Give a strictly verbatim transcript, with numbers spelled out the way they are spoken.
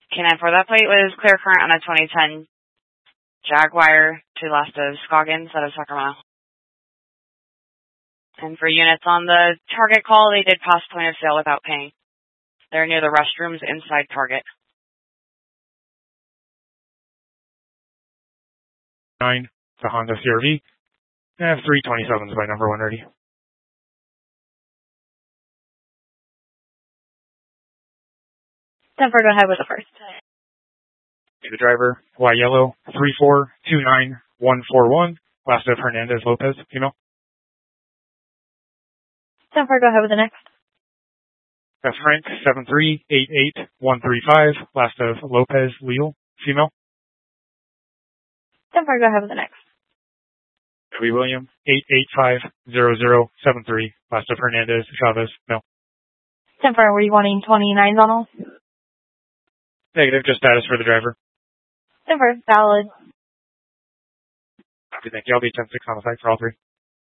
K nine four, that plate was clear current on a twenty ten Jaguar to last of Scoggins out of Sacramento. And for units on the Target call, they did pass point of sale without paying. They're near the restrooms inside Target. Nine, it's a Honda C R V. I have three twenty-sevens by number one ready. ten four, go ahead with the first. The driver, Y yellow, three four two nine one four one, last of Hernandez Lopez, female. ten four, go ahead with the next. That's Frank, seven three eight eight one three five, last of Lopez Leal, female. ten four, go ahead with the next. Toby William, eight eight five zero zero seven three, last of Hernandez Chavez, male. ten four, were you wanting twenty-nines on all? Negative, just status for the driver. ten four, valid. Thank you. I'll be ten six on the site for all three.